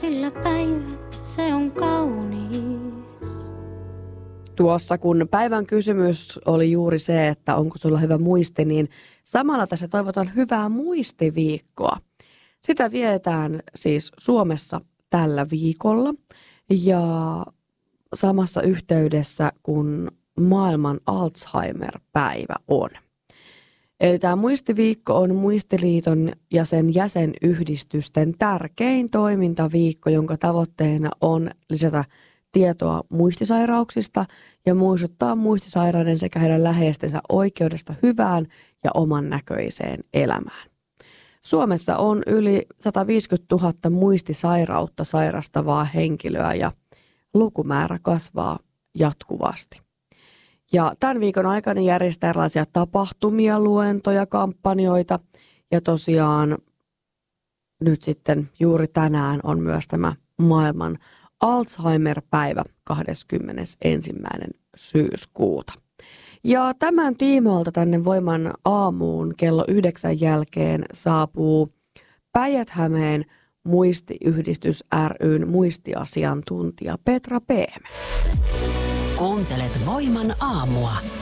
Sillä päivä se on kaunis. Tuossa kun päivän kysymys oli juuri se, että onko sulla hyvä muisti, niin samalla tässä toivotan hyvää muistiviikkoa. Sitä vietetään siis Suomessa tällä viikolla ja samassa yhteydessä kun maailman Alzheimer-päivä on. Eli tämä muistiviikko on Muistiliiton ja sen jäsenyhdistysten tärkein toimintaviikko, jonka tavoitteena on lisätä tietoa muistisairauksista ja muistuttaa muistisairaiden sekä heidän läheistensä oikeudesta hyvään ja oman näköiseen elämään. Suomessa on yli 150 000 muistisairautta sairastavaa henkilöä ja lukumäärä kasvaa jatkuvasti. Ja tämän viikon aikana järjestää erilaisia tapahtumia, luentoja, kampanjoita ja tosiaan nyt sitten juuri tänään on myös tämä maailman Alzheimer-päivä 21. syyskuuta. Ja tämän tiimoilta tänne Voiman aamuun kello 9 jälkeen saapuu Päijät-Hämeen muistiyhdistys ry:n muistiasiantuntija Petra Peeme. Kuuntelet Voiman aamua.